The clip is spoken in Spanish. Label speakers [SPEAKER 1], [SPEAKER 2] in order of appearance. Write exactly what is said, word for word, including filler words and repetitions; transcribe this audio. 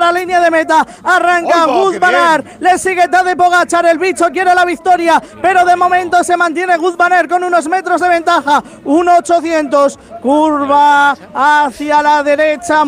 [SPEAKER 1] la línea de meta. Arranca Wout van Aert, le sigue Tadej Pogačar, el bicho quiere la victoria, pero de momento se mantiene Wout van Aert con unos metros de ventaja. uno ochocientos, curva hacia la derecha.